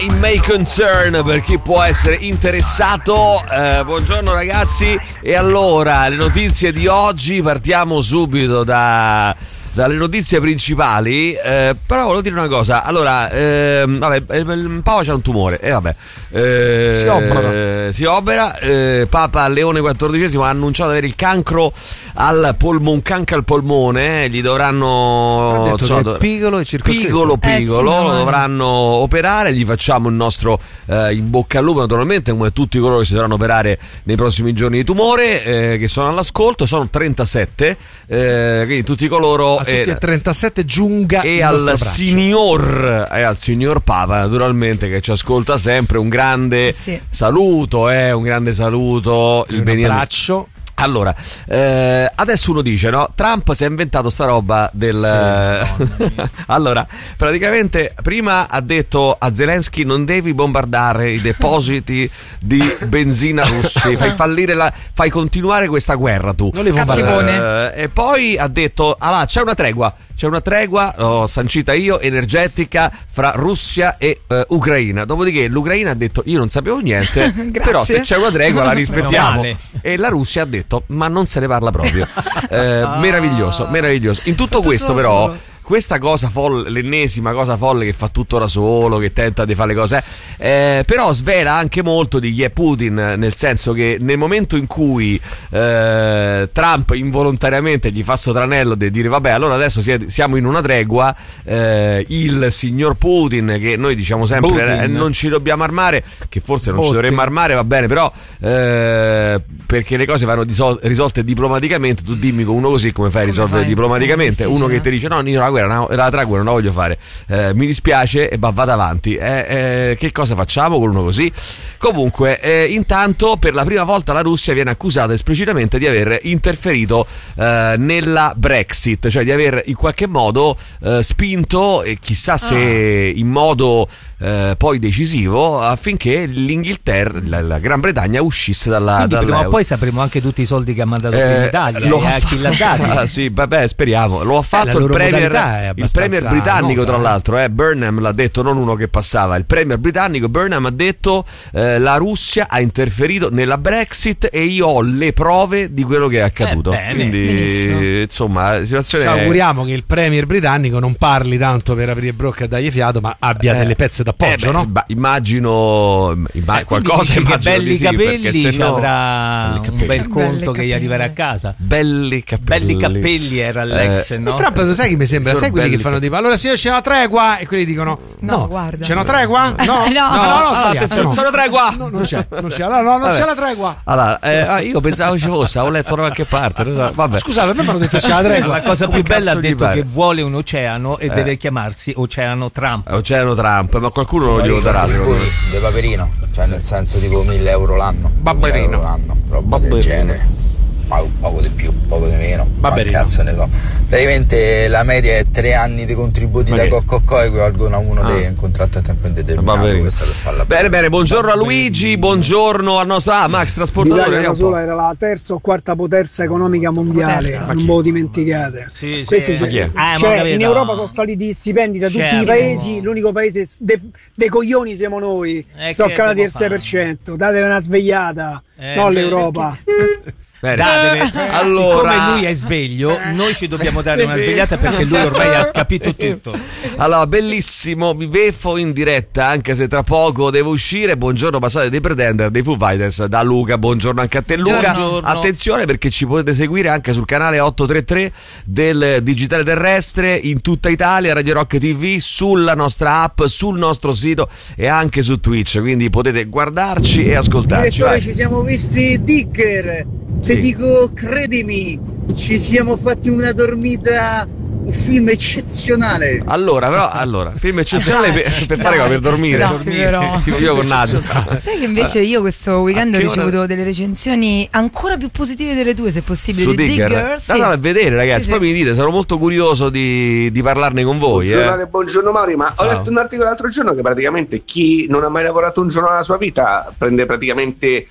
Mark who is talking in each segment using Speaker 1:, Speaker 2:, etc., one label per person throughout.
Speaker 1: In May Concern, per chi può essere interessato. Buongiorno ragazzi. E allora, le notizie di oggi, partiamo subito dalle notizie principali, però volevo dire una cosa. Allora, Papa c'ha un tumore e si opera. Papa Leone XIV ha annunciato di avere il cancro al polmone, un cancro al polmone. Gli dovranno
Speaker 2: piccolo e
Speaker 1: circoscritto. Lo dovranno operare. Gli facciamo il nostro in bocca al lupo, naturalmente, come tutti coloro che si dovranno operare nei prossimi giorni di tumore, che sono all'ascolto. Sono 37, quindi tutti coloro.
Speaker 2: A tutti e 37 giunga
Speaker 1: e
Speaker 2: il
Speaker 1: al signor Papa, naturalmente, che ci ascolta sempre, un grande saluto, un grande saluto,
Speaker 2: un abbraccio.
Speaker 1: Allora, adesso uno dice, no? Trump si è inventato sta roba del... Allora, praticamente prima ha detto a Zelensky: non devi bombardare i depositi di benzina russi, fai continuare questa guerra tu.
Speaker 2: Non li bombardare.
Speaker 1: E poi ha detto: c'è una tregua, l'ho sancita io, energetica, fra Russia e Ucraina. Dopodiché l'Ucraina ha detto: io non sapevo niente, però se c'è una tregua la rispettiamo. E la Russia ha detto: ma non se ne parla proprio. Meraviglioso. In tutto questo però, questa cosa folle, l'ennesima cosa folle che fa tutto da solo, che tenta di fare le cose, però svela anche molto di chi è Putin, nel senso che nel momento in cui Trump involontariamente gli fa sto tranello di dire vabbè, allora adesso siamo in una tregua, il signor Putin, che noi diciamo sempre non ci dobbiamo armare, che forse non ci dovremmo armare, va bene, però perché le cose vanno risolte diplomaticamente. Tu dimmi con uno così come fai a risolvere diplomaticamente? Uno che ti dice no, io la tregua non la voglio fare, mi dispiace, e vado avanti. Che cosa facciamo con uno così? Comunque, intanto per la prima volta la Russia viene accusata esplicitamente di aver interferito nella Brexit, cioè di aver in qualche modo spinto, e chissà se in modo poi decisivo, affinché l'Inghilterra, la Gran Bretagna, uscisse dall'euro.
Speaker 3: Prima o poi sapremo anche tutti i soldi che ha mandato in Italia e a chi l'ha dato.
Speaker 1: Sì, vabbè, speriamo. Lo ha fatto il premier britannico, tra l'altro, Burnham l'ha detto, non uno che passava. Il premier britannico Burnham ha detto: la Russia ha interferito nella Brexit e io ho le prove di quello che è accaduto. Quindi insomma, la situazione.
Speaker 2: Ci auguriamo che il premier britannico non parli tanto per aprire bocca e dargli fiato, ma abbia delle pezze d'appoggio, no?
Speaker 1: Immagino qualcosa.
Speaker 3: Che belli capelli,
Speaker 1: ci
Speaker 3: avrà un bel conto che gli arriverà a casa.
Speaker 1: Belli
Speaker 3: capelli era l'ex, no?
Speaker 2: Trump, lo sai chi mi sembra? Sai quelli che fanno tipo: allora signor, c'è una tregua? E quelli dicono: no, guarda, c'è una tregua? No,
Speaker 1: c'è una tregua.
Speaker 2: Non c'è la tregua.
Speaker 1: Allora, io pensavo ci fosse, avevo letto da qualche parte. Vabbè.
Speaker 2: Scusate, a me mi hanno detto c'è la tregua.
Speaker 3: La cosa più bella, ha detto che vuole un oceano e deve chiamarsi Oceano Trump.
Speaker 1: Ma qualcuno non glielo darà, secondo me.
Speaker 4: De Paperino, cioè nel senso tipo 1.000 euro l'anno.
Speaker 2: Babberino.
Speaker 4: Roba del genere. Poco di più, poco di meno. Cazzo ne so. Praticamente la media è 3 anni di contributi da Cocco equivalgono a uno dei contratti a tempo indeterminato. Questa per farla
Speaker 1: bene, buongiorno a Luigi, buongiorno al nostro Max Trasportatore.
Speaker 5: L'Italia sola era la terza o quarta potenza economica mondiale, non ve lo dimenticate. In Europa sono saliti gli stipendi da tutti i paesi, l'unico paese dei coglioni siamo noi. Sono calati al 6%. Datevi una svegliata, non l'Europa.
Speaker 3: Allora, siccome lui è sveglio, noi ci dobbiamo dare una svegliata, perché lui ormai ha capito tutto.
Speaker 1: Allora, bellissimo, vi vefo in diretta, anche se tra poco devo uscire. Buongiorno, passate dei Pretender, dei Foo Fighters, da Luca. Buongiorno anche a te, Luca. Buongiorno. Attenzione, perché ci potete seguire anche sul canale 833 del Digitale Terrestre in tutta Italia, Radio Rock TV, sulla nostra app, sul nostro sito e anche su Twitch, quindi potete guardarci e ascoltarci.
Speaker 5: Direttore, ci siamo visti Dicker. Ti dico, credimi, ci siamo fatti una dormita, un film eccezionale.
Speaker 1: Allora, film eccezionale per fare cosa? Per dormire. Io con Nadia.
Speaker 6: Sai che invece io questo weekend ho ricevuto delle recensioni ancora più positive delle tue, se possibile,
Speaker 1: su
Speaker 6: di
Speaker 1: Digger. Andate a vedere, ragazzi, poi mi dite, sono molto curioso di parlarne con voi.
Speaker 7: Buongiorno Mauri, ma ho letto un articolo l'altro giorno che praticamente chi non ha mai lavorato un giorno nella sua vita prende praticamente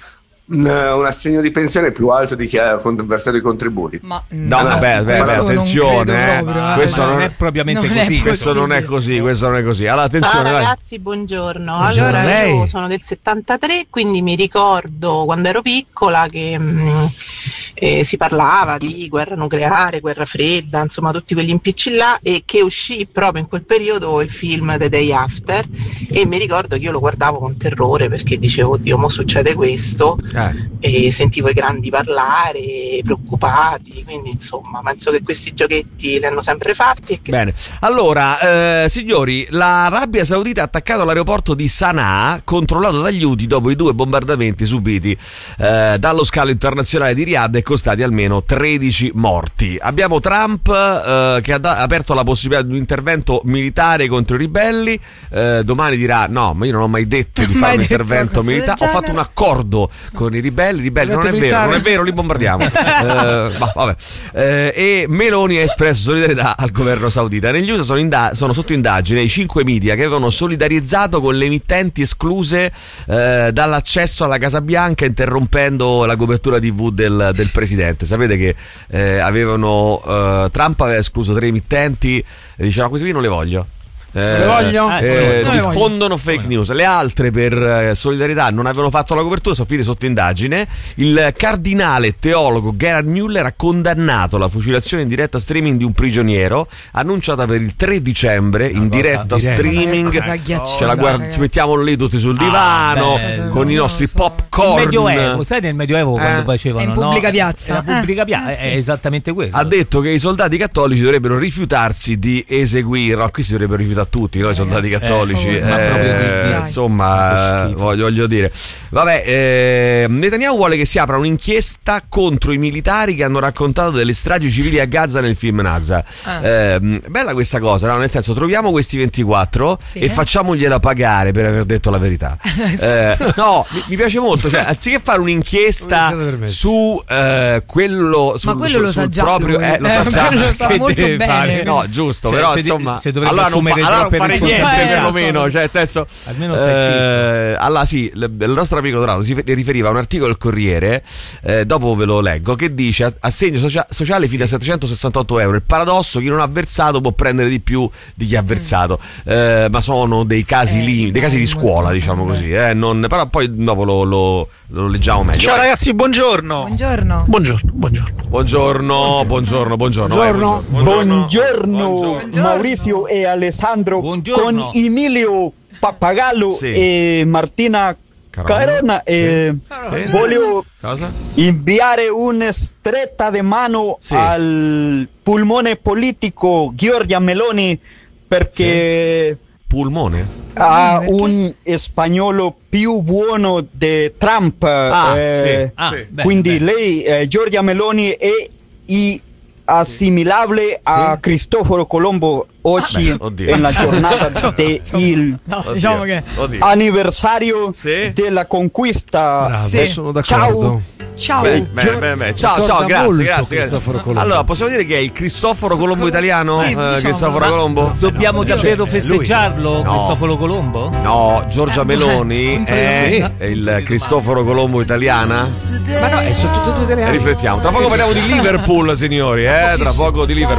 Speaker 7: un assegno di pensione più alto di chi ha versato i contributi.
Speaker 6: Ma
Speaker 1: attenzione, questo non è
Speaker 3: propriamente così.
Speaker 1: Questo non è così, Allora, attenzione.
Speaker 8: Ciao ragazzi, buongiorno. Allora, io sono del 73, quindi mi ricordo quando ero piccola che si parlava di guerra nucleare, guerra fredda, insomma tutti quegli impicci là, e che uscì proprio in quel periodo il film The Day After, e mi ricordo che io lo guardavo con terrore perché dicevo oddio, mo succede questo, e sentivo i grandi parlare preoccupati, quindi insomma penso che questi giochetti li hanno sempre fatti
Speaker 1: Bene, allora signori, l'Arabia Saudita ha attaccato l'aeroporto di Sana'a controllato dagli Houthi dopo i 2 bombardamenti subiti dallo scalo internazionale di Riyadh e costati almeno 13 morti. Abbiamo Trump che ha aperto la possibilità di un intervento militare contro i ribelli, domani dirà no, ma io non ho mai detto di fare un intervento militare, ho fatto un accordo con i ribelli non è vero, li bombardiamo. Vabbè. E Meloni ha espresso solidarietà al governo saudita. Negli USA sono sotto indagine i 5 media che avevano solidarizzato con le emittenti escluse dall'accesso alla Casa Bianca, interrompendo la copertura TV del presidente. Sapete che Trump aveva escluso 3 emittenti e diceva questi qui non le voglio. Diffondono fake news. Le altre per solidarietà non avevano fatto la copertura, sono finite sotto indagine. Il cardinale teologo Gerhard Müller ha condannato la fucilazione in diretta streaming di un prigioniero, annunciata per il 3 dicembre in diretta streaming. Ci mettiamo lì tutti sul divano con i nostri popcorn.
Speaker 3: Il Medioevo, sai nel Medioevo quando facevano
Speaker 6: in pubblica piazza.
Speaker 3: È esattamente quello.
Speaker 1: Ha detto che i soldati cattolici dovrebbero rifiutarsi di eseguirlo. Qui si dovrebbero rifiutare tutti noi soldati cattolici, insomma, voglio dire, vabbè, Netanyahu vuole che si apra un'inchiesta contro i militari che hanno raccontato delle stragi civili a Gaza nel film Naza. Bella questa cosa, no? Nel senso, troviamo questi 24 e facciamogliela pagare per aver detto la verità. No, mi piace molto, cioè, anziché fare un'inchiesta su quello
Speaker 6: ma quello lo sa già
Speaker 1: proprio,
Speaker 6: lo sa già, lo sa molto bene.
Speaker 1: No, giusto, però insomma,
Speaker 3: se dovrebbe assumere
Speaker 1: non fare niente perlomeno, cioè nel senso,
Speaker 3: almeno
Speaker 1: allora sì, il nostro amico Donato si riferiva a un articolo del Corriere, dopo ve lo leggo, che dice assegno sociale fino a 768 euro. Il paradosso: chi non ha versato può prendere di più di chi ha versato, ma sono dei casi dei casi di scuola, diciamo così, però poi dopo lo leggiamo meglio.
Speaker 9: Ciao ragazzi, buongiorno. Maurizio e Alessandro con Emilio Pappagallo e Martina Carona, voglio inviare una stretta di mano al pulmone politico Giorgia Meloni, perché
Speaker 1: pulmone
Speaker 9: ha un spagnolo più buono di Trump, quindi lei, Giorgia Meloni, è assimilabile a Cristoforo Colombo oggi nella giornata del anniversario della conquista.
Speaker 2: Sono d'accordo.
Speaker 6: Ciao,
Speaker 1: grazie. Allora, possiamo dire che è il Cristoforo Colombo italiano? Cristoforo Colombo?
Speaker 3: Dobbiamo davvero festeggiarlo, Cristoforo Colombo?
Speaker 1: No, Giorgia Meloni è il Cristoforo Colombo italiana?
Speaker 2: Ma no, sono tutte e due italiane.
Speaker 1: Riflettiamo. Tra poco parliamo di Liverpool, signori, tra poco di Liverpool.